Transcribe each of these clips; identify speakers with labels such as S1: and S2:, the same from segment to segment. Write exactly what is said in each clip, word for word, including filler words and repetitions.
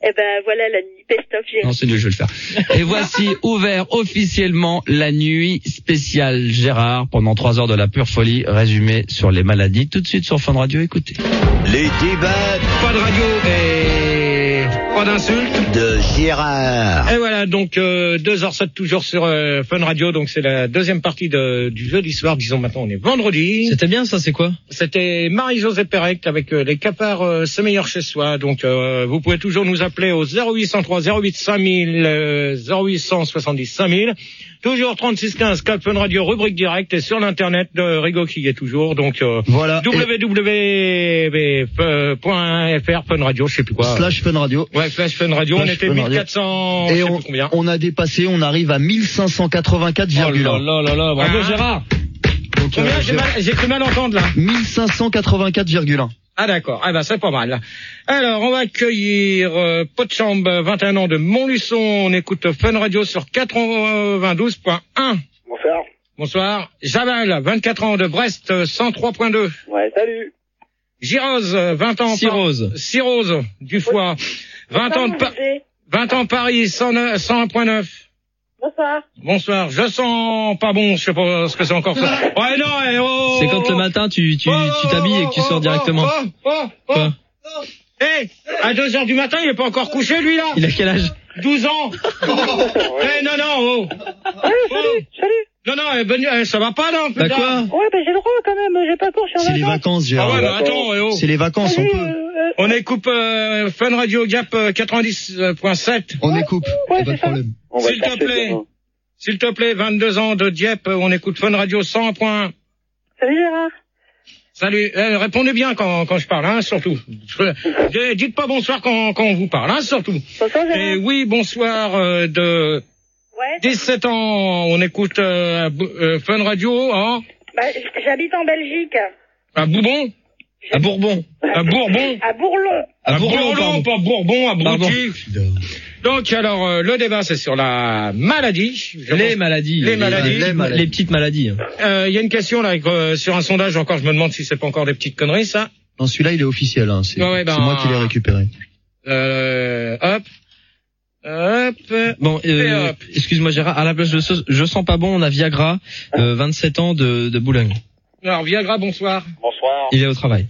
S1: Eh ben voilà la nuit best-of Gérard.
S2: Non, c'est nul, je vais le faire. Et voici ouvert officiellement la nuit spéciale Gérard pendant trois heures de la pure folie, résumé sur les maladies. Tout de suite sur Fun Radio, écoutez.
S3: Les débats.
S4: Pas de radio et pas d'insultes.
S3: De Gérard.
S4: Et voilà, donc euh, deux heures sept toujours sur euh, Fun Radio, donc c'est la deuxième partie de, du jeudi soir, disons maintenant on est vendredi.
S2: C'était bien ça, c'est quoi?
S4: C'était Marie-Josée Pérec avec euh, les cafards euh, c'est meilleur chez soi, donc euh, vous pouvez toujours nous appeler au zéro huit cent trois zéro huit cinq mille, euh, zéro huit cent soixante-dix cinq mille, toujours trente-six quinze, Cap Fun Radio, rubrique directe, et sur l'internet de Rigo qui y est toujours, donc euh,
S5: voilà.
S4: w w w point f r Fun Radio, je sais plus quoi.
S5: Slash Fun Radio.
S4: Ouais, Slash Fun Radio,
S5: Slash
S4: on était
S5: Fun
S4: mille quatre cents,
S5: et
S4: je sais
S5: on,
S4: plus combien.
S5: on a dépassé, on arrive à mille cinq cent quatre-vingt-quatre virgule un.
S2: Oh là là là là, bravo
S4: Ah.
S2: Gérard.
S5: Donc,
S4: Combien
S5: euh,
S4: j'ai, mal, j'ai cru mal entendre là.
S5: mille cinq cent quatre-vingt-quatre virgule un.
S4: Ah d'accord, ah ben c'est pas mal. Alors on va accueillir euh, Potchambe, vingt et un ans de Montluçon, on écoute Fun Radio sur quatre-vingt-douze point un.
S6: Bonsoir.
S4: Bonsoir. Javal, vingt-quatre ans de Brest, cent trois point deux.
S6: Ouais, salut.
S4: Girose, vingt ans.
S2: Cirrhose.
S4: Par... Cirrhose, du foie. vingt ans de pa... vingt ans Paris, cent un point neuf.
S1: Bonsoir.
S4: Bonsoir. Je sens pas bon, je sais pas ce que c'est encore ça. Ouais, non, eh, oh,
S2: C'est quand le matin tu tu tu t'habilles et que tu sors directement.
S4: Oh, oh, oh,
S2: Quoi?
S4: Eh, à deux heures du matin, il est pas encore couché, lui, là?
S2: Il a quel âge?
S4: douze ans. Eh, non, non, oh.
S1: Ouais, salut, salut.
S4: Non, non, eh, ben, eh, ça va pas, là?
S2: Bah
S4: putain.
S2: quoi?
S1: Ouais, ben j'ai le droit quand même, j'ai pas cours, je suis en
S5: C'est les
S1: vacances.
S5: vacances,
S4: Ah
S5: Gérard.
S4: ouais, mais attends, eh, oh.
S5: C'est les vacances, on
S1: Salut,
S5: peut.
S1: euh, euh,
S4: On écoute euh, Fun Radio Gap euh, quatre-vingt-dix point sept.
S5: On est coupe,
S1: Ouais,
S5: y a pas
S1: c'est
S5: de
S1: ça.
S5: problème.
S6: On va
S4: S'il te
S6: chercher
S4: plaît.
S6: demain.
S4: S'il te plaît, vingt-deux ans de Dieppe, on écoute Fun Radio cent point un.
S1: Salut Gérard.
S4: Salut, eh, répondez bien quand, quand je parle, hein, surtout. Je- Dites pas bonsoir quand, quand on vous parle, hein, surtout.
S1: Bonsoir Gérard.
S4: Et oui, bonsoir euh, de
S1: Ouais.
S4: dix-sept ans, on écoute euh, euh, Fun Radio, hein,
S1: Bah, j'habite en Belgique.
S4: à Boubon,
S2: À Bourbon.
S4: à Bourbon,
S1: À Bourlon.
S2: À Bourlon, pardon.
S4: pas Bourbon, à
S2: Pardon.
S4: Brouty. Donc alors, euh, le débat c'est sur la maladie. Je
S2: Les
S4: pense-
S2: maladies.
S4: Les maladies.
S2: Les,
S5: maladies.
S2: les petites maladies.
S4: Euh, Il y a une question là euh, sur un sondage encore. Je me demande si c'est pas encore des petites conneries ça.
S5: Non, celui-là, il est officiel, hein. C'est
S4: Ouais, ouais, ben,
S5: c'est moi qui l'ai récupéré.
S4: Euh, hop, hop.
S2: Bon,
S4: Et
S2: euh,
S4: hop.
S2: excuse-moi Gérard, à la place de ce, je sens pas bon, on a Viagra, euh, vingt-sept ans de, de Boulogne.
S4: Alors Viagra, bonsoir.
S7: Bonsoir.
S2: Il est au travail.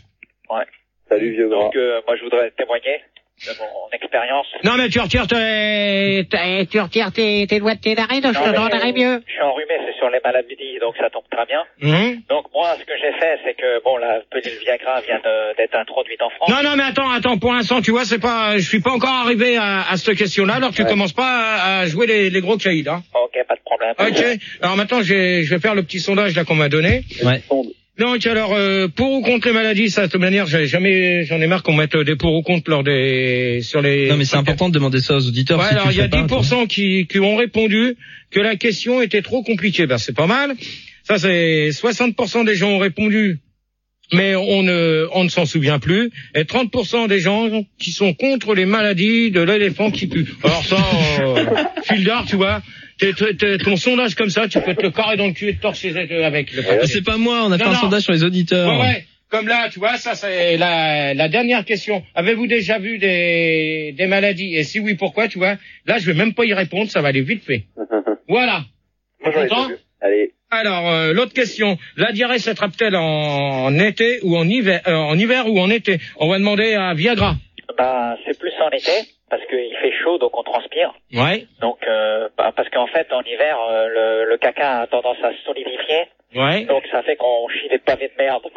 S6: Salut, vieux grand.
S7: Donc, euh, moi, je voudrais témoigner de mon expérience.
S4: Non mais tu retires tes, tes- tu retires tes, tes doigts de tes narines, je
S7: Non,
S4: te
S7: mais
S4: donnerai mieux.
S7: Je suis enrhumé, c'est sur les maladies, donc ça tombe très bien.
S4: Hum
S7: Donc, moi, ce que j'ai fait, c'est que, bon, la pilule Viagra vient de- d'être introduite en France.
S4: Non non mais attends attends pour l'instant tu vois c'est pas je suis pas encore arrivé à, à cette question-là alors tu
S7: Ouais.
S4: commences pas à, à jouer les, les gros caïds hein.
S7: Ok, pas de problème.
S4: Ok alors maintenant j'ai- je vais faire le petit sondage là qu'on m'a donné.
S2: Ouais.
S4: Donc alors euh, pour ou contre les maladies ça de toute manière j'ai jamais j'en ai marre qu'on mette des pour ou contre lors des sur les.
S2: Non mais c'est important de demander ça aux auditeurs.
S4: Ouais,
S2: si tu
S4: alors
S2: le
S4: il y a
S2: fais pas,
S4: dix pour cent qui, qui ont répondu que la question était trop compliquée. Ben c'est pas mal. Ça c'est soixante pour cent des gens ont répondu, mais on ne on ne s'en souvient plus. Et trente pour cent des gens qui sont contre les maladies de l'éléphant qui pue. Alors ça, euh, fil d'art, tu vois. T'es, t'es, t'es- ton sondage comme ça, tu peux te le carrer dans le cul et te torcher avec. Le
S2: toi. C'est pas moi, on a
S4: Non,
S2: fait un
S4: non.
S2: sondage sur les auditeurs.
S4: Ouais, ouais. Comme là, tu vois, ça c'est la, la dernière question. Avez-vous déjà vu des, des maladies? Et si oui, pourquoi, tu vois? Là, je vais même pas y répondre, ça va aller vite fait. Voilà.
S6: Moi, j'en ai
S4: Content
S6: pas vu. Allez.
S4: Alors, euh, l'autre question. La diarrhée s'attrape-t-elle en, en été ou en hiver, euh, en hiver ou en été? On va demander à Viagra.
S7: Bah, c'est plus en été, parce qu'il fait chaud, donc on transpire.
S4: Ouais.
S7: Donc, euh, bah, parce qu'en fait, en hiver, euh, le, le caca a tendance à se solidifier.
S4: Ouais.
S7: Donc, ça fait qu'on chie des pavés de merde.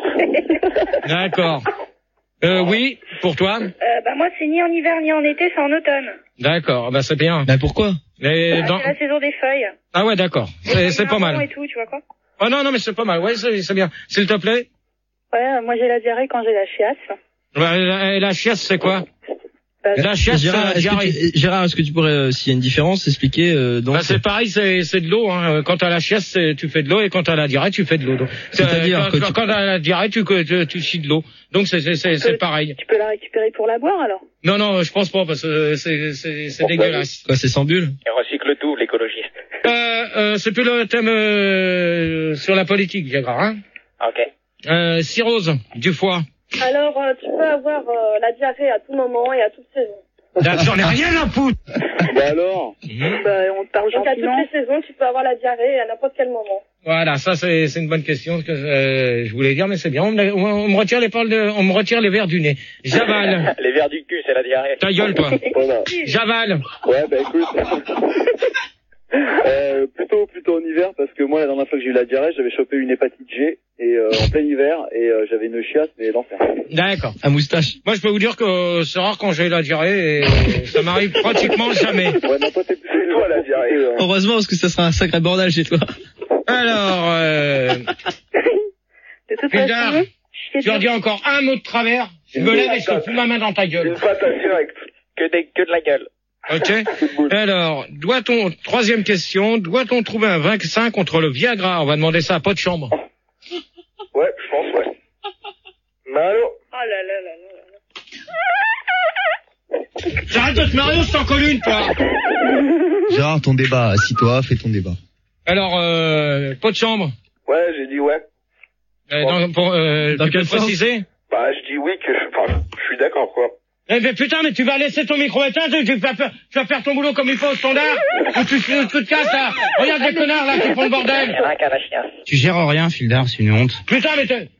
S4: D'accord. Euh, oui, pour toi?
S1: Euh, bah moi c'est ni en hiver ni en été, c'est en automne.
S4: D'accord, bah c'est bien.
S2: Bah pourquoi?
S4: Mais
S1: Bah,
S4: dans...
S1: C'est la saison des feuilles.
S4: Ah ouais, d'accord. C'est, c'est pas mal.
S1: Et tout, tu vois quoi.
S4: Oh non, non, mais c'est pas mal. Ouais, c'est, c'est bien. S'il te plaît.
S1: Ouais, euh, moi j'ai la diarrhée quand j'ai la chiasse.
S4: Bah, la, la chiasse, c'est quoi?
S1: Bah,
S4: La chiasse, c'est
S2: Gérard,
S4: la
S2: est-ce
S4: diarrhée.
S2: que tu, Gérard, est-ce que tu pourrais, euh, s'il y a une différence, expliquer euh, donc
S4: Bah, c'est pareil, c'est, c'est de l'eau. Hein. Quand t'as la chiasse, c'est, tu fais de l'eau, et quand t'as la diarrhée, tu fais de l'eau. Donc,
S2: C'est-à-dire
S4: quand,
S2: que
S4: quand,
S2: tu-
S4: quand t'as la diarrhée, tu, tu, tu chies de l'eau. Donc c'est, c'est, c'est, c'est pareil.
S1: Tu peux la récupérer pour la boire alors.
S4: Non, non, je pense pas parce que c'est, c'est, c'est dégueulasse.
S2: Quoi, c'est sans bulle?
S7: Il recycle tout, l'écologiste.
S4: Euh, euh, c'est plus le thème euh, sur la politique, Viagra. Hein.
S7: Ok.
S4: Euh, cirrhose du foie.
S1: Alors euh, tu peux avoir euh, la diarrhée à tout moment et à toute saison.
S4: Là, j'en ai rien à foutre.
S6: Bah alors?
S1: Bah, on te parle
S8: Donc à
S1: gentiment.
S8: toutes les saisons, tu peux avoir la diarrhée à n'importe quel moment.
S4: Voilà, ça c'est c'est une bonne question que euh, je voulais dire, mais c'est bien. On me, on me retire les paroles de, on me retire les verres du nez. J'avale.
S7: Les verres du cul, c'est la diarrhée.
S4: Ta gueule, toi.
S6: Voilà.
S4: J'avale.
S6: Ouais, bah écoute. euh, plutôt, plutôt en hiver, parce que moi, la dernière fois que j'ai eu la diarrhée, j'avais chopé une hépatite G, et euh, en plein hiver, et euh, j'avais une chiasse, mais l'enfer.
S4: D'accord.
S5: Un moustache.
S4: Moi, je peux vous dire que euh, c'est rare quand j'ai la diarrhée, et ça m'arrive pratiquement jamais.
S6: Ouais, non, toi, t'es plus toi, la diarrhée. Hein.
S5: Heureusement, parce que ça sera un sacré bordel chez toi.
S4: Alors, euh,
S1: De toute
S4: Pildar,
S1: façon, je
S4: tu leur dis encore un mot de travers, je me lève et je te fous ma main dans ta gueule.
S6: Une patate directe.
S7: Que, des, que de la gueule.
S4: Ok. Alors, doit-on, troisième question, doit-on trouver un vaccin contre le Viagra? On va demander ça à pas de chambre.
S6: Ouais, je pense, ouais. Mais allô?
S8: Oh là là là là là.
S4: J'arrête de te marier, je t'en colle une, toi.
S5: Gérard, ton débat. Assis-toi, fais ton débat.
S4: Alors, euh, pas de chambre.
S6: Ouais, j'ai dit ouais.
S4: Euh, dans, pour, euh,
S5: Dans
S4: tu peux
S5: quel sens
S4: préciser?
S6: Bah, je dis oui que je, enfin, je suis d'accord, quoi.
S4: Eh ben putain, mais tu vas laisser ton micro éteint, tu, tu, vas faire, tu vas faire ton boulot comme il faut au standard, ou tu, tu, tu te casses là. Regarde les connards là qui font le bordel.
S7: Rien qu'à la chiasse.
S5: Tu gères rien, Fildar, c'est une honte.
S4: Putain, mais t'es...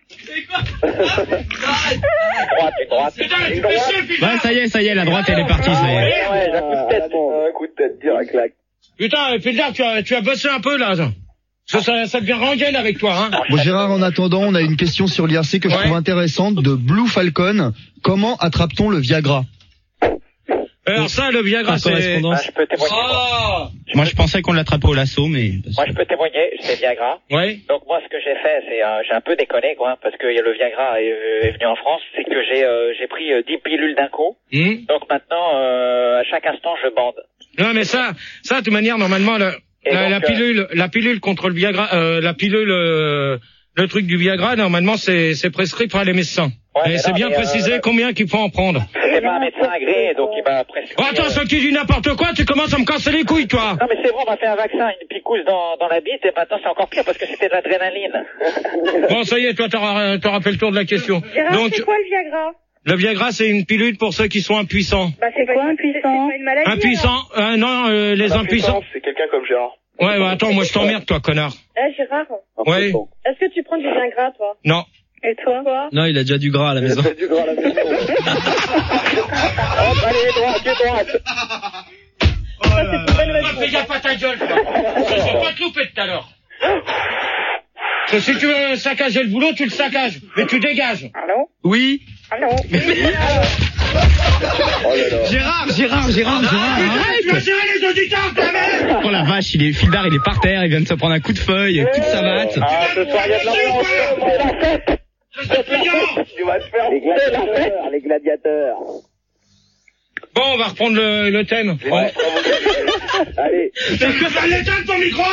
S7: Droite, une droite.
S4: Putain, mais tu fais chier, putain.
S5: Ouais, ça y est, ça y est, la droite, elle est partie, ça y est.
S7: Ouais, ouais, j'ai un coup de tête.
S6: Un coup de tête, direct, clac.
S4: Putain, Pildar, tu as, tu as bossé un peu là. Ça, ça, ça devient rengaine avec toi, hein.
S5: Bon, Gérard, en attendant, on a une question sur l'I R C que je
S4: Ouais.
S5: trouve intéressante de Blue Falcon. Comment attrape-t-on le Viagra?
S4: Alors ça, le Viagra,
S5: Par
S4: c'est...
S5: correspondance.
S7: Ah, je peux témoigner.
S4: Oh.
S5: Moi, je pensais qu'on l'attrapait au lasso, mais...
S7: Moi, je peux témoigner, c'est Viagra.
S4: Ouais.
S7: Donc moi, ce que j'ai fait, c'est euh, j'ai un peu déconné, quoi, parce que le Viagra est, est venu en France, c'est que j'ai euh, j'ai pris euh, dix pilules d'un coup.
S4: Hmm.
S7: Donc maintenant, euh, à chaque instant, je bande.
S4: Non, mais ça, ça, de toute manière, normalement, le,
S7: Et
S4: la,
S7: donc,
S4: la pilule, la pilule contre le Viagra, euh, la pilule, euh, le truc du Viagra, normalement, c'est, c'est prescrit par les médecins.
S7: Ouais,
S4: Et
S7: mais
S4: c'est
S7: non,
S4: bien
S7: mais,
S4: précisé
S7: euh,
S4: combien qu'il faut en prendre.
S7: C'est pas un médecin agréé, donc il m'a prescrit.
S4: Oh, attends,
S7: euh,
S4: ce qui dit n'importe quoi, tu commences à me casser les couilles, toi.
S7: Non mais c'est vrai, on m'a fait un vaccin, une picouse dans, dans la bite, et maintenant c'est encore pire parce que c'était de l'adrénaline.
S4: Bon, ça y est, toi, t'auras, t'auras fait le tour de la question.
S8: Gérard,
S4: Donc,
S8: c'est quoi le Viagra?
S4: le Viagra, c'est une pilule pour ceux qui sont impuissants.
S8: Bah,
S1: C'est quoi, impuissant?
S8: C'est pas une maladie.
S4: Impuissants, euh, non, euh, les impuissants.
S6: C'est quelqu'un comme Gérard.
S4: Ouais, bah, attends, moi, je t'emmerde, toi, connard.
S8: alors. Eh, Gérard,
S4: Ouais.
S8: est-ce que tu prends du Viagra, toi?
S4: Non.
S1: Et toi?
S8: Toi?
S5: Non, il a déjà du gras à la
S6: Il a
S5: maison.
S6: fait du gras à la maison.
S7: Hop, allez, droite, droite.
S4: Oh là là. Fais gaffe à ta gueule, toi. Je vais pas te louper tout à l'heure. Que si tu veux saccager le boulot, tu le saccages. Mais tu dégages.
S1: Allô?
S5: Oui.
S1: Allô?
S6: Oh là là.
S5: Gérard, Gérard, Gérard, Gérard,
S4: Tu vas
S5: arrête.
S4: gérer les auditeurs, ta mère.
S5: Oh la vache, il est, Fildar, il est par terre, il vient de se prendre un coup de feuille, toute sa batte.
S6: Ah, ce soir, il y a de l'ambiance. C'est la fête.
S4: C'est payant.
S6: Tu vas te faire les gladiateurs, les gladiateurs.
S4: Bon, on va reprendre le, le thème. On-
S6: Allez.
S4: Est-ce que ça l'éteint ton micro?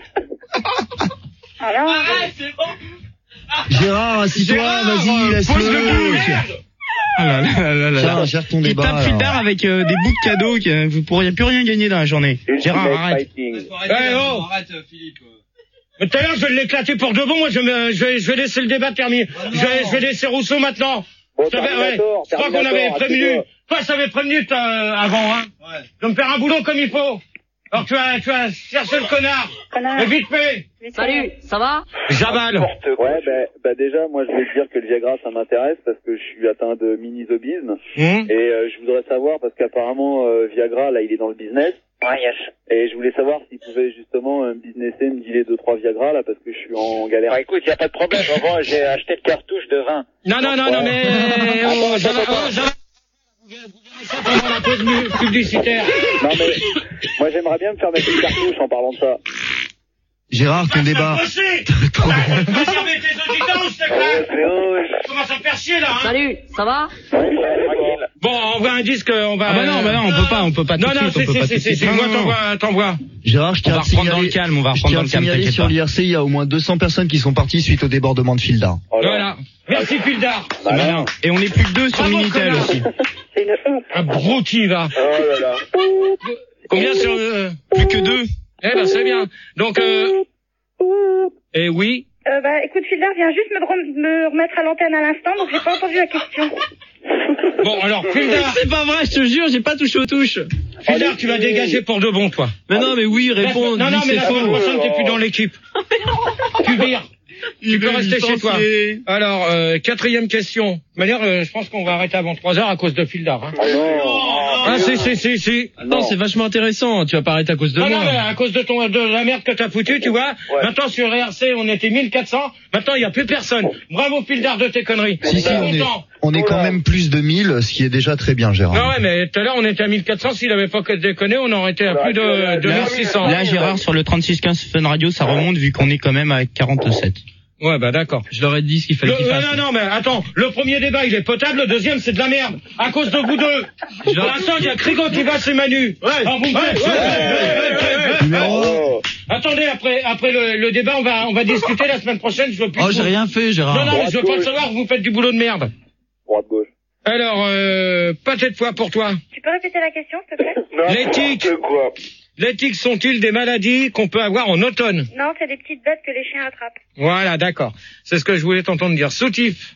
S1: Alors?
S4: Arrête, c'est bon.
S5: Gérard, assis-toi,
S4: Gérard,
S5: vas-y,
S4: euh, pose le boulot,
S5: laisse-le.
S4: merde.
S5: Ah là là là là. Gérard, gère ton
S9: Il
S5: débat.
S9: tape
S5: alors.
S9: Fildar avec euh, des bouts de cadeaux que vous pourriez plus rien gagner dans la journée. Gérard, arrête.
S4: Eh, oh. Mais tout à l'heure, je vais l'éclater pour de bon. Moi, je, me, je, vais, je vais laisser le débat terminer. Je vais, je vais laisser Rousseau maintenant.
S6: Bon,
S4: Je savais, ouais.
S6: Terminator,
S4: Je crois qu'on
S6: Terminator,
S4: avait prévenu.
S6: assieds-toi.
S4: Toi, je t'avais prévenu euh, avant, hein. Ouais. De me faire un boulot comme il faut. Alors tu as, tu as cherché le connard.
S1: Connard.
S4: Mais vite fait.
S10: Salut, ça va?
S4: J'avale.
S6: Ouais, bah, bah déjà, moi je vais te dire que le Viagra ça m'intéresse parce que je suis atteint de mini-zobisme.
S4: Hum.
S6: Et euh, je voudrais savoir, parce qu'apparemment euh, Viagra, là il est dans le business.
S7: Ouais, yes.
S6: Et je voulais savoir s'il pouvait justement euh, me businesser, me dealer deux trois Viagra là parce que je suis en galère.
S7: Bah écoute, y a pas de problème. Moi, j'ai acheté le cartouche de vin.
S4: Non, non, non, non, mais... Oh, ça va, oh, ça va. Vous verrez ça pendant la pause mu- publicitaire.
S6: Non mais, moi j'aimerais bien me faire mettre une cartouche en parlant de ça.
S5: Gérard, ton débat.
S4: Bosser. Bosser avec tes auditeurs, je te claque. Tu commences à me faire chier, là, hein.
S10: Salut, ça va?
S4: Bon, envoie un disque, on va...
S9: Ah bah non, bah non, on peut pas, on peut pas tout
S4: Non,
S9: de
S4: non,
S9: suite, on
S4: c'est,
S9: peut pas
S4: c'est,
S9: tout de
S4: c'est,
S9: suite.
S4: c'est, moi
S9: Non, non,
S4: t'envoie, t'envoie.
S5: Gérard, je
S9: On
S5: tiens
S9: va
S5: à te
S9: reprendre dans le
S5: signaler,
S9: calme, on va
S5: je
S9: reprendre
S5: tiens
S9: dans
S5: à
S9: le
S5: te
S9: calme,
S5: signaler
S9: t'inquiète
S5: sur
S9: pas.
S5: l'I R C, il y a au moins deux cents personnes qui sont parties suite au débordement de Fildar.
S4: Voilà. Merci, Fildar.
S9: Bah non. Et on est plus que deux sur
S4: Bravo,
S9: Minitel
S4: connard.
S9: aussi.
S1: C'est une honte.
S4: Un brouti, va.
S6: Oh là là.
S4: Combien sur... Euh...
S9: Plus que deux.
S4: Eh ben, c'est bien. Donc, euh... Eh oui.
S1: Euh, bah, écoute, Fildar vient juste me, re- me remettre à l'antenne à l'instant, donc j'ai pas entendu la question.
S4: Bon, alors, Fildar.
S2: C'est pas vrai, je te jure, j'ai pas touché aux touches.
S4: Fildar, tu vas dégager pour de bon, toi.
S2: Mais non, mais oui, réponds.
S4: Non, non,
S2: dis
S4: mais
S2: c'est
S4: la semaine
S2: faux.
S4: prochaine, t'es plus dans l'équipe. Tu vires. Tu peux rester chez toi. Alors, euh, quatrième question. De manière, euh, je pense qu'on va arrêter avant trois heures à cause de Fildar. Hein.
S6: Ah non.
S4: Ah, si, si, si, si.
S2: Non, c'est vachement intéressant. Tu vas pas arrêter à cause de
S4: Non,
S2: moi.
S4: non, mais à cause de ton, de la merde que t'as foutue, tu vois.
S6: Ouais.
S4: Maintenant, sur R C, on était mille quatre cents. Maintenant, il y a plus personne. Bravo, Fildar, de tes conneries.
S5: Si, si, on est, on est quand même plus de mille, ce qui est déjà très bien, Gérard.
S4: Non, ouais, mais tout à l'heure, on était à mille quatre cents. S'il avait pas que déconné, on aurait été à plus de, de mille six cents.
S9: Là, Gérard, sur le trente-six quinze Fun Radio, ça remonte vu qu'on est quand même à quarante-sept.
S4: Ouais, bah d'accord.
S2: Je leur ai dit ce qu'il fallait
S4: Le,
S2: qu'ils
S4: non,
S2: fassent.
S4: non, non, mais attends, le premier débat, il est potable, le deuxième, c'est de la merde. À cause de vous deux. Pour l'instant, il y a Crigo qui va chez Manu. Ouais, Alors, vous me faites- ouais, ouais, ouais, ouais, ouais, ouais.
S6: Oh.
S4: Attendez, après, après le, le débat, on va, on va discuter la semaine prochaine, je veux plus.
S2: Oh,
S4: que
S2: j'ai
S4: vous-
S2: rien fait, Gérard.
S4: Non, non, mais je veux pas le savoir, vous faites du boulot de merde.
S6: Droite, gauche.
S4: Alors, euh, pâté de foie pour toi.
S8: Tu peux répéter la question, s'il te plaît?
S4: L'éthique.
S6: N'importe quoi.
S4: Les tiques sont-ils des maladies qu'on peut avoir en automne?
S8: Non, c'est des petites bêtes que les chiens attrapent.
S4: Voilà, d'accord. C'est ce que je voulais t'entendre dire. Soutif.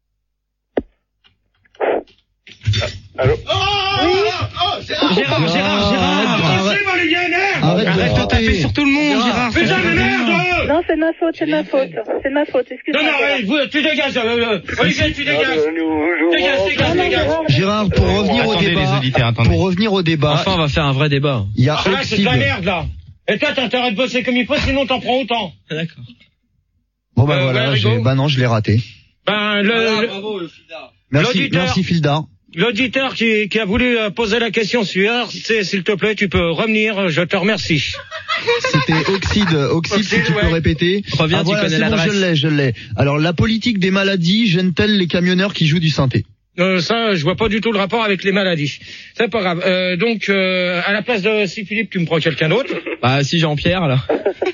S6: Allô?
S9: Gérard, Gérard, Gérard.
S4: Arrête, les I N R.
S5: Arrête de
S9: Arrête de taper
S5: taper.
S9: sur tout le monde, Gérard.
S4: Putain de merde!
S1: Non, c'est de ma faute, c'est de ma faute. C'est de ma faute,
S4: Non,
S1: excuse-moi.
S4: non,
S1: Gérard.
S4: ouais, vous, tu dégages, euh, euh, Olivier, tu dégages.
S6: Dégage,
S4: Dégage, dégage, dégage.
S5: Gérard, pour revenir au
S9: Attendez, les
S5: débat,
S9: auditeurs, attendez.
S5: pour revenir au débat,
S2: Enfin, on va faire un vrai débat.
S5: il y a
S4: Ah, là, c'est de la
S5: Oxide.
S4: merde, là. Et toi, t'as intérêt de bosser comme il faut, sinon t'en prends autant.
S2: D'accord.
S5: Bon bah
S4: Euh,
S5: voilà,
S4: ouais,
S5: j'ai-
S4: Rigaud.
S5: bah non, je l'ai raté.
S4: Ben, le, le-
S5: Merci,
S4: L'auditeur.
S5: merci Fildar.
S4: l'auditeur qui, qui a voulu euh, poser la question sur R C, s'il te plaît, tu peux revenir, je te remercie.
S5: C'était Oxide, Oxide, si
S4: Oxide,
S5: tu
S4: ouais.
S5: peux répéter.
S2: Reviens,
S5: Ah,
S2: tu
S5: voilà,
S2: connais
S5: c'est bon,
S2: l'adresse.
S5: je l'ai, je l'ai. Alors, la politique des maladies gêne-t-elle les camionneurs qui jouent du synthé?
S4: Euh, ça, je vois pas du tout le rapport avec les maladies. C'est pas grave. Euh, donc, euh, à la place de si Philippe, tu me prends quelqu'un d'autre.
S2: Bah, si Jean-Pierre, là.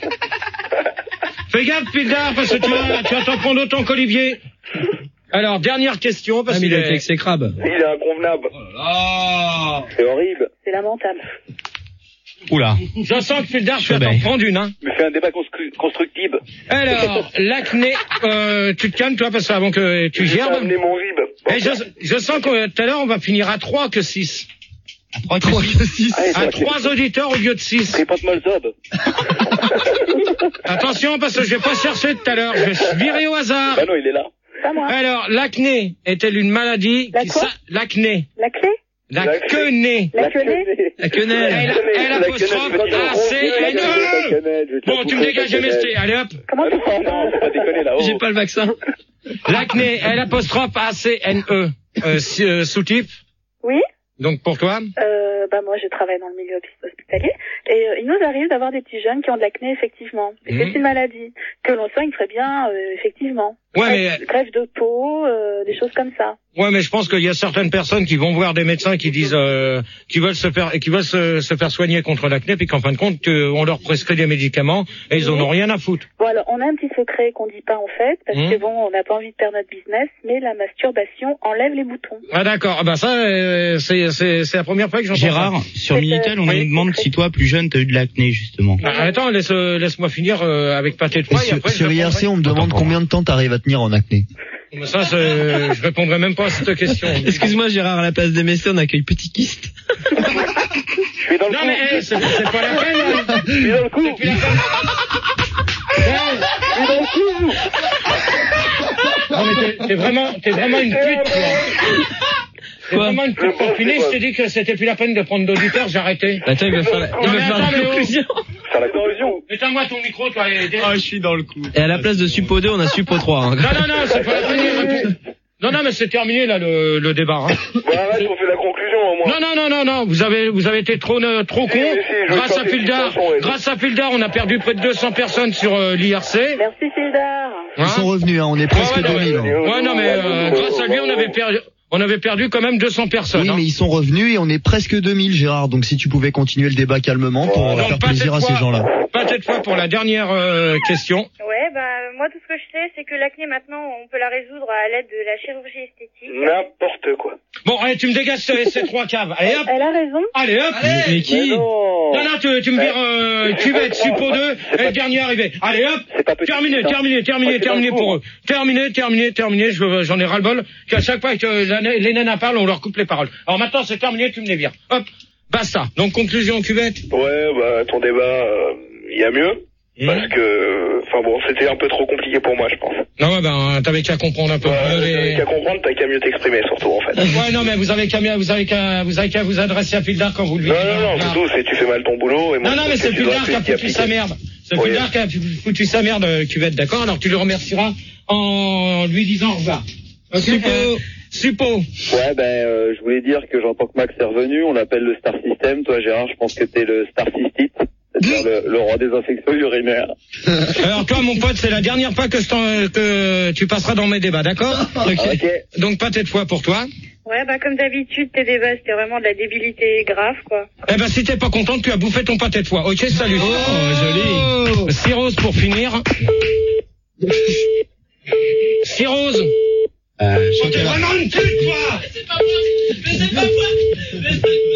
S4: Fais gaffe, Fildar, parce que tu vas, tu vas t'en prendre autant qu'Olivier. Alors, dernière question, parce
S2: Ah, mais
S4: qu'il
S2: il a été
S4: est...
S2: avec ses crabes.
S6: Il est inconvenable. C'est horrible.
S1: C'est lamentable.
S9: Oula.
S4: Je sens que Fildar, tu vas
S9: Chebet.
S4: t'en prendre une, hein.
S6: Mais fais un débat constru- constructif.
S4: Alors, l'acné, euh, tu te calmes, toi, parce qu'avant que tu
S6: J'ai
S4: gerbes.
S6: amené mon rib.
S4: Et je, je sens que euh, tout à l'heure, on va finir à trois que six.
S5: trois que six.
S6: Allez,
S4: À trois auditeurs au lieu de six.
S6: Répète mal zob.
S4: Attention, parce que je vais pas chercher tout à l'heure, je vais virer au hasard.
S6: Bah non, il est là.
S1: Pas moi.
S4: Alors, l'acné est-elle une maladie
S1: La
S4: qui
S1: quoi
S4: sa- L'acné.
S1: La clé?
S4: La
S6: La
S4: quenée.
S1: La quenée?
S2: La quenelle.
S4: Elle, elle apostrophe A C N E. Bon, tu me dégages M S T, allez hop.
S1: Comment tu fais ça?
S6: Non, faut pas déconner là-haut.
S2: J'ai pas le vaccin.
S4: L'acné, L apostrophe A C N E. Euh, si- euh, sous-type.
S1: Oui?
S4: Donc pour toi?
S1: Euh, bah moi je travaille dans le milieu hospitalier et euh, il nous arrive d'avoir des petits jeunes qui ont de l'acné effectivement. Et
S4: Mhm.
S1: c'est une maladie que l'on soigne très bien euh, effectivement.
S4: Ouais, mais-
S1: Greffe, greffe de peau, euh, des choses comme ça.
S4: Ouais, mais je pense qu'il y a certaines personnes qui vont voir des médecins qui disent, euh, qui veulent se faire, qui veulent se, se faire soigner contre l'acné, puis qu'en fin de compte, euh, on leur prescrit des médicaments et ils en ont rien à foutre.
S1: Bon alors on a un petit secret qu'on dit pas en fait parce
S4: Mhm.
S1: que bon on n'a pas envie de perdre notre business mais la masturbation enlève les boutons.
S4: Ah d'accord. Ah bah ça, euh, c'est c'est c'est la première fois que j'entends
S9: Gérard,
S4: ça.
S9: sur
S1: C'est,
S9: Minitel, on
S1: euh,
S9: nous demande si toi, plus jeune, t'as eu de l'acné, justement.
S4: Ah, attends, laisse laisse-moi finir euh, avec pâté de
S5: Et
S4: foie. Et
S5: sur,
S4: après, je
S5: sur I R C, on me
S4: répondrai.
S5: demande combien de temps t'arrives à tenir en acné.
S4: Mais ça, c'est- je répondrai même pas à cette question.
S2: Excuse-moi, Gérard, à la place des messieurs, on accueille Petit Kyste.
S6: Je suis dans le
S4: Non
S6: coup.
S4: mais eh, c'est c'est pas la peine. hein.
S6: Je suis dans le coup.
S4: C'est plus la peine.
S6: Je suis dans le coup.
S4: Non mais t'es- t'es vraiment, t'es vraiment une pute, toi. T'es
S2: Quoi
S4: vraiment une pute. Pour finir, je t'ai dit que c'était plus la peine de prendre d'auditeurs, j'ai arrêté.
S2: Attends, il veut faire la, il
S4: Non,
S2: veut
S4: mais
S2: faire
S4: attends,
S2: la
S4: mais oh.
S2: conclusion.
S6: Faire la conclusion.
S4: Éteins-moi ton micro, toi. Et...
S9: Ah, je suis dans le coup.
S2: Et à la place de Suppo deux, on a Suppo trois. Hein.
S4: Non, non, non, c'est pas la peine. Non, non, mais c'est terminé, là, le, le débat. Hein.
S6: Bon, arrête, on fait la conclusion au moins.
S4: Non, non, non, non, non, vous avez, vous avez été trop, euh, trop
S6: Si,
S4: con.
S6: si, je
S4: Grâce
S6: vais
S4: à
S6: faire des
S4: Fildar,
S6: petites chansons, ouais.
S4: grâce à Fildar, on a perdu près de deux cents personnes sur euh, l'I R C.
S1: Merci Fildar.
S5: Ils sont revenus, hein, on est presque
S4: Ouais, ouais,
S5: deux mille.
S4: ouais,
S5: hein.
S4: ouais, non, mais euh, grâce à lui, on avait perdu, on avait perdu quand même deux cents personnes.
S5: Oui,
S4: hein.
S5: mais ils sont revenus et on est presque deux mille, Gérard. Donc si tu pouvais continuer le débat calmement pour
S6: Bon,
S5: euh,
S4: donc,
S5: faire
S4: pas
S5: plaisir à
S4: cette
S5: ces
S4: fois.
S5: gens-là.
S4: Pas cette fois pour la dernière euh, question.
S8: Ouais, bah, moi, tout ce que je sais, c'est que l'acné, maintenant, on peut la résoudre à l'aide de la chirurgie esthétique.
S6: N'importe quoi.
S4: Bon, allez, tu me dégages ces, ces trois caves. Allez hop,
S1: Elle a raison.
S4: allez hop.
S2: Mais qui?
S6: Mais non. non.
S4: Non, non, tu, tu me vires, euh, cuvette, suppo deux, et le dernier arrivé. Allez, hop. Terminé, terminé, terminé, terminé pour eux. Terminé, terminé, terminé, je, j'en ai ras-le-bol, qu'à chaque fois que la, les nanas parlent, on leur coupe les paroles. Alors maintenant, c'est terminé, tu me les vires. Hop. Basta. Donc, conclusion, cuvette.
S6: Ouais, bah, ton débat, il euh, y a mieux. Mmh. Parce que, enfin bon, c'était un peu trop compliqué pour moi, je pense.
S4: Non, ouais, ben, t'avais qu'à comprendre un peu.
S6: Ouais,
S4: les...
S6: T'avais qu'à comprendre, t'as qu'à mieux t'exprimer, surtout, en fait.
S4: Ouais, non, mais vous avez qu'à, vous avez qu'à, vous avez qu'à vous adresser à Pildar quand vous le
S6: dites. Non, non, non, surtout, c'est tu fais mal ton boulot. Et moi,
S4: non, non, mais c'est Pildar qui a foutu sa merde. C'est oui. Pildar qui a foutu sa merde, cuvette, d'accord? Alors, tu le remercieras en lui disant au revoir. Suppo. Suppo.
S6: Ouais, ben, euh, je voulais dire que j'entends que Max est revenu, on l'appelle le Star System. Toi, Gérard, je pense que t'es le Star Cystite. C'est-à-dire le, le roi des infections urinaires.
S4: Alors toi, mon pote, c'est la dernière fois que, je t'en, que tu passeras dans mes débats, d'accord? Okay.
S6: Okay.
S4: Donc pas cette fois pour toi.
S8: Ouais, bah comme d'habitude, tes débats, c'était vraiment de la débilité grave, quoi.
S4: Eh ben si t'es pas contente, tu as bouffé ton pâté de foie. Ok, salut. Oh, oh joli. Cyrose pour finir. Cyrose.
S5: Euh,
S4: oh, t'es vraiment une pute, toi.
S9: C'est pas moi. Mais c'est pas moi.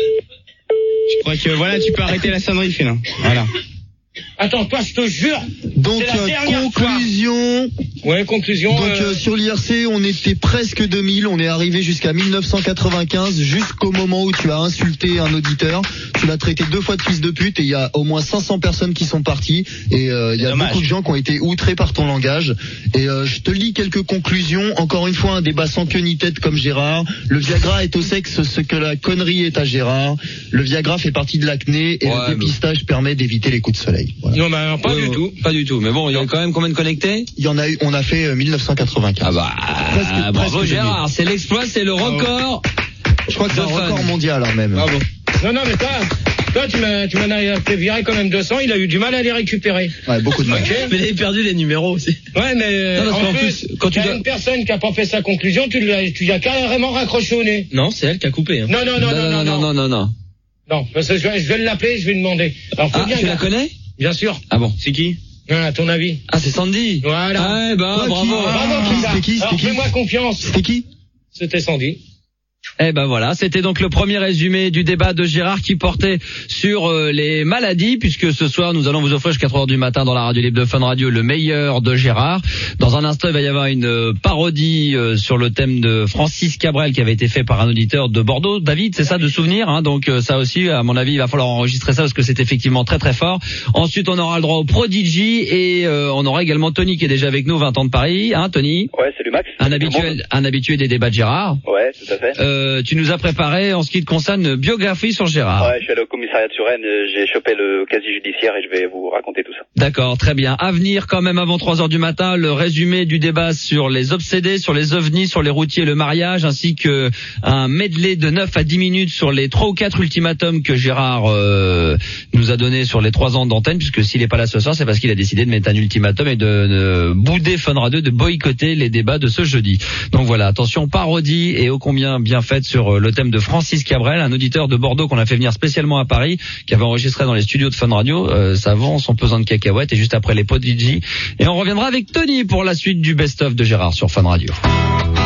S5: Je crois que voilà, tu peux arrêter la sonnerie, Félin. Voilà.
S4: Attends, toi, je te jure.
S5: Donc, euh, conclusion.
S4: Fois. Ouais, conclusion.
S5: Donc,
S4: euh...
S5: euh, sur l'I R C, on était presque deux mille. On est arrivé jusqu'à mille neuf cent quatre-vingt-quinze, jusqu'au moment où tu as insulté un auditeur. Tu l'as traité deux fois de fils de pute et il y a au moins cinq cents personnes qui sont parties. Et euh, il y a Dommage. beaucoup de gens qui ont été outrés par ton langage. Et euh, je te lis quelques conclusions. Encore une fois, un débat sans queue ni tête comme Gérard. Le Viagra est au sexe ce que la connerie est à Gérard. Le Viagra fait partie de l'acné et ouais, le dépistage mais... permet d'éviter les coups de soleil. Voilà.
S4: Non, mais alors, pas euh, du tout.
S2: Pas du tout. Mais bon, il y a quand même combien de connectés?
S5: Il y en a eu, on a fait euh, mille neuf cent quatre-vingt-quinze.
S2: Ah bah, presque, bravo presque Gérard, c'est l'exploit, c'est le record.
S5: Je crois que c'est un fun. record mondial, hein, même.
S4: Bravo. Non, non, mais toi, toi, tu m'as, tu m'en as fait virer quand même deux cents, il a eu du mal à les récupérer.
S5: Ouais, beaucoup de mal.
S4: Okay.
S9: Mais il avait perdu les numéros aussi.
S4: Ouais, mais, non, en, en plus, plus, quand tu as dois... une personne qui a pas fait sa conclusion, tu l'as, tu l'as carrément raccroché au nez.
S9: Non, c'est elle qui a coupé, hein.
S4: Non, non, non, non, non,
S2: non, non, non, non.
S4: Non, parce que je vais, je vais l'appeler, je vais lui demander. Alors,
S2: ah, bien tu la connais?
S4: Bien sûr.
S2: Ah bon?
S9: C'est qui?
S4: À ton avis?
S2: Ah, c'est Sandy.
S4: Voilà.
S2: Ah, eh ben,
S5: ouais,
S2: bravo.
S5: Qui
S4: bravo,
S5: ah, C'était qui? C'était qui?
S4: Fais-moi confiance.
S5: C'était qui?
S4: C'était Sandy.
S2: Eh ben voilà, c'était donc le premier résumé du débat de Gérard qui portait sur euh, les maladies, puisque ce soir nous allons vous offrir jusqu'à quatre heures du matin dans la radio libre de Fun Radio le meilleur de Gérard. Dans un instant, il va y avoir une euh, parodie euh, sur le thème de Francis Cabrel qui avait été fait par un auditeur de Bordeaux. David, c'est ça de souvenir, hein, donc euh, ça aussi, à mon avis, il va falloir enregistrer ça parce que c'est effectivement très très fort. Ensuite, on aura le droit au Prodigy et euh, on aura également Tony qui est déjà avec nous, vingt ans de Paris, hein, Tony?
S6: Ouais, salut Max.
S2: Un habitué, un habitué des débats de Gérard.
S6: Ouais, tout à fait.
S2: Euh, tu nous as préparé, en ce qui te concerne, une biographie sur Gérard.
S6: Ouais, je suis allé au commissariat de Suresnes, j'ai chopé le casier judiciaire et je vais vous raconter tout ça.
S2: D'accord, très bien. À venir quand même avant trois heures du matin, le résumé du débat sur les obsédés, sur les ovnis, sur les routiers et le mariage, ainsi que un medley de neuf à dix minutes sur les trois ou quatre ultimatums que Gérard euh, nous a donné sur les trois ans d'antenne, puisque s'il n'est pas là ce soir, c'est parce qu'il a décidé de mettre un ultimatum et de, de bouder Fun Radio, de boycotter les débats de ce jeudi. Donc voilà, attention, parodie et ô combien bien faite sur le thème de Francis Cabrel, un auditeur de Bordeaux qu'on a fait venir spécialement à Paris, qui avait enregistré dans les studios de Fun Radio. Euh, ça vend son pesant de cacahuètes et juste après les Prodigy. Et on reviendra avec Tony pour la suite du best-of de Gérard sur Fun Radio.